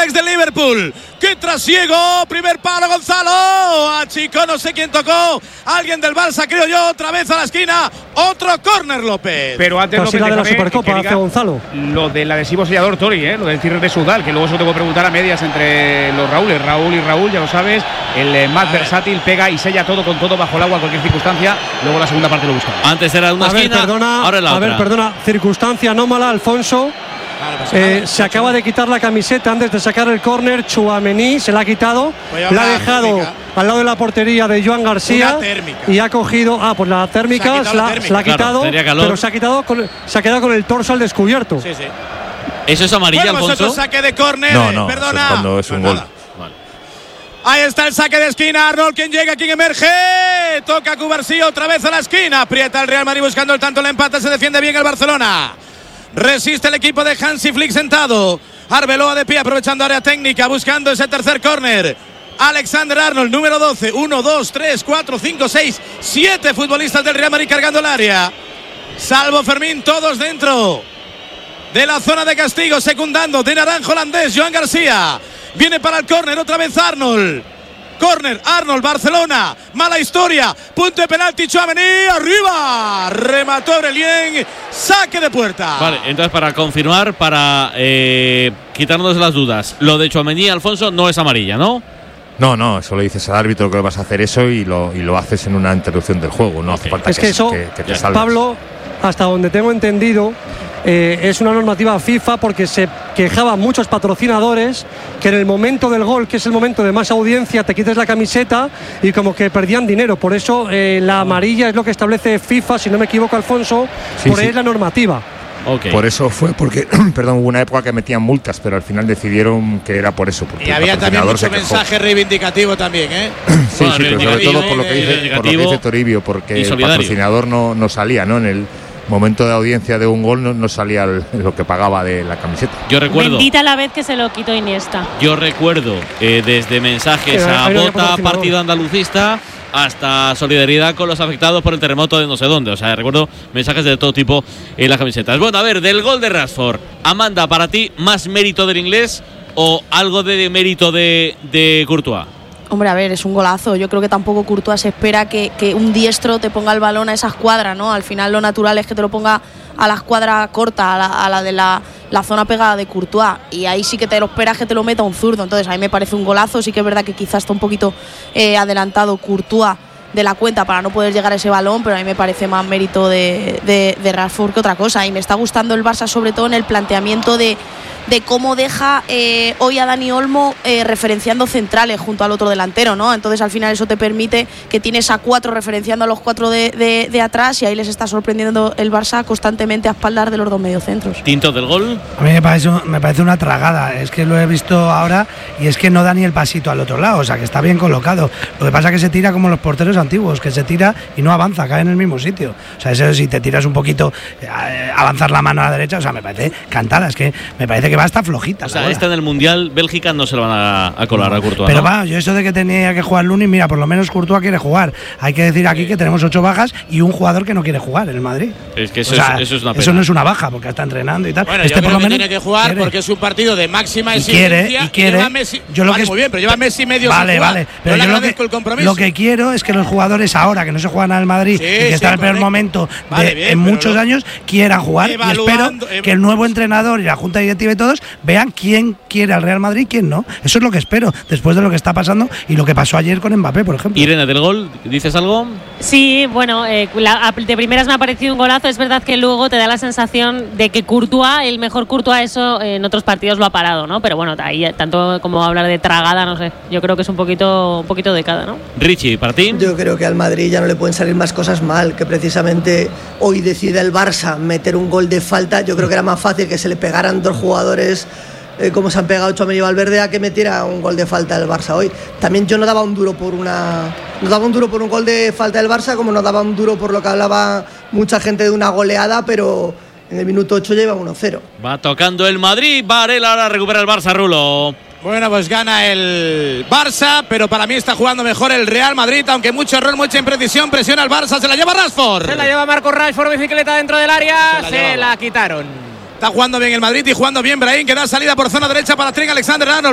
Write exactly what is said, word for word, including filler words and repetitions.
ex de Liverpool. ¡Qué trasiego! Primer palo, Gonzalo. Achicó, no sé quién tocó. Alguien del Barça, creo yo. Otra vez a la esquina. Otro córner, López. Pero antes Casi López, la de la déjame Supercopa, que hace Gonzalo. Lo del adhesivo sellador Tori, ¿eh? Lo del cierre de Sudal, que luego eso tengo que preguntar a medias entre los Raúles. Raúl y Raúl, ya lo sabes. El eh, más versátil, pega y sella todo con todo bajo el agua, cualquier circunstancia. Luego la segunda parte lo buscamos. Antes era una a esquina, ver, perdona, ahora es la a otra. ver, perdona, circunstancia anómala, Alfonso. Vale, pues Eh, nada, se acaba de quitar la camiseta antes de sacar el córner. Tchouaméni se la ha quitado, Pues la ha una dejado térmica. al lado de la portería de Joan García Una térmica. y ha cogido, ah, pues la térmica Se ha se, quitado la la, térmica. se la ha Claro, quitado, tenía calor. pero se ha quitado con, se ha quedado con el torso al descubierto. Sí, sí. ¿Eso es amarilla, Bueno, pues Alfonso? otro saque de córner. No, no, Perdona. eso es cuando es un Pues gol. nada. Ahí está el saque de esquina. Arnold, quien llega, quien emerge. Toca Cubarsí otra vez a la esquina. Aprieta el Real Madrid buscando el tanto, el empate. Se defiende bien el Barcelona. Resiste el equipo de Hansi Flick sentado. Arbeloa de pie, aprovechando área técnica, buscando ese tercer córner. Alexander Arnold, número doce. uno, dos, tres, cuatro, cinco, seis, siete futbolistas del Real Madrid cargando el área. Salvo Fermín, todos dentro de la zona de castigo, secundando de naranjo holandés, Joan García. Viene para el córner, otra vez Arnold. Córner, Arnold, Barcelona. Mala historia. Punto de penalti, Tchouaméni. Arriba. Remató Aurelien. Saque de puerta. Vale, entonces para confirmar, para eh, quitarnos las dudas, lo de Tchouaméni, Alfonso, no es amarilla, ¿no? No, no, solo dices al árbitro que vas a hacer eso y lo, y lo haces en una interrupción del juego. No hace falta Es que eso, que, que te ya, salves. Pablo, hasta donde tengo entendido, eh, es una normativa FIFA porque se quejaban muchos patrocinadores que en el momento del gol, que es el momento de más audiencia, te quites la camiseta y como que perdían dinero. Por eso eh, la amarilla es lo que establece FIFA, si no me equivoco, Alfonso, Sí, por ahí sí. es la normativa. Ok. Por eso fue porque, perdón, hubo una época que metían multas, pero al final decidieron que era por eso. Porque Y el había también patrocinador mucho se quejó. mensaje reivindicativo también, ¿eh? Sí, Bueno, sí, pero sobre reivindicativo, todo por lo que dice, por lo que reivindicativo dice Toribio, porque y el solidario. patrocinador no, no salía, ¿no? En el momento de audiencia de un gol no, no salía el- lo que pagaba de la camiseta. Yo recuerdo, Bendita la vez que se lo quitó Iniesta. yo recuerdo eh, desde mensajes Sí, a hay un Bota, patrocinador. partido andalucista, hasta solidaridad con los afectados por el terremoto de no sé dónde. O sea, recuerdo mensajes de todo tipo en las camisetas. Bueno, a ver, del gol de Rashford, Amanda, para ti, ¿más mérito del inglés o algo de mérito de, de Courtois? Hombre, a ver, es un golazo. Yo creo que tampoco Courtois se espera que, que un diestro te ponga el balón a esa escuadra, ¿no? Al final lo natural es que te lo ponga a la escuadra corta, a la, a la de la, la zona pegada de Courtois. Y ahí sí que te lo esperas que te lo meta un zurdo. Entonces a mí me parece un golazo. Sí que es verdad que quizás está un poquito eh, adelantado Courtois de la cuenta para no poder llegar a ese balón, pero a mí me parece más mérito de, de, de Rashford que otra cosa. Y me está gustando el Barça sobre todo en el planteamiento de de cómo deja eh, hoy a Dani Olmo eh, referenciando centrales junto al otro delantero, ¿no? Entonces al final eso te permite que tienes a cuatro referenciando a los cuatro de, de, de atrás y ahí les está sorprendiendo el Barça constantemente a espaldar de los dos mediocentros. Tinto del gol. A mí me parece, me parece una tragada, es que lo he visto ahora y es que no da ni el pasito al otro lado, o sea que está bien colocado. Lo que pasa es que se tira como los porteros antiguos, que se tira y no avanza, cae en el mismo sitio. O sea, eso si te tiras un poquito, eh, avanzar la mano a la derecha, o sea, me parece cantada, es que me parece que va hasta flojita. O sea, esta en el Mundial, Bélgica no se lo van a, a colar a Courtois, Pero ¿no? va, yo eso de que tenía que jugar Lunin, mira, por lo menos Courtois quiere jugar. Hay que decir aquí que tenemos ocho bajas y un jugador que no quiere jugar en el Madrid. Es que eso, O sea, es, eso es una pena. eso no es una baja, porque está entrenando y tal. Bueno, este yo por creo lo que menos tiene que jugar quiere. porque es un partido de máxima Y quiere, exigencia. y quiere. lleva Messi, Yo lo vale, que muy bien, pero lleva Messi medio Vale, sin jugar. vale. Pero Pero le yo lo agradezco que, el compromiso. lo que quiero es que los jugadores ahora, que no se juegan al Madrid Sí, y que sí, está en el peor correcto. momento de, Vale, bien, en pero muchos lo- años, quieran jugar. Y espero Evaluando, ev- que el nuevo entrenador y la Junta Directiva y todos vean quién quiere al Real Madrid y quién no. Eso es lo que espero, después de lo que está pasando y lo que pasó ayer con Mbappé, por ejemplo. Irene, del gol, ¿dices algo? Sí, bueno, eh, la- de primeras me ha parecido un golazo. Es verdad que luego te da la sensación de que Courtois, el mejor Courtois, eso eh, en otros partidos lo ha parado, ¿no? Pero bueno, ahí tanto como hablar de tragada, no sé. Yo creo que es un poquito, un poquito de cada, ¿no? Richie, ¿para ti? Yo creo que al Madrid ya no le pueden salir más cosas mal, que precisamente hoy decide el Barça meter un gol de falta. Yo creo que era más fácil que se le pegaran dos jugadores eh, como se han pegado Tchouaméni y Valverde a que metiera un gol de falta el Barça hoy. También yo no daba un duro por una no daba un duro por un gol de falta del Barça, como no daba un duro por lo que hablaba mucha gente de una goleada, pero en el minuto ocho lleva uno cero. Va tocando el Madrid, Varela ahora recupera el Barça, Rulo. Bueno, pues gana el Barça, pero para mí está jugando mejor el Real Madrid, aunque mucho error, mucha imprecisión, presiona al Barça, se la lleva Rashford. Se la lleva Marcos Rashford, bicicleta dentro del área, Se la se llevaba. la quitaron. Está jugando bien el Madrid y jugando bien Brahim, que da salida por zona derecha para Trent Alexander-Arnold.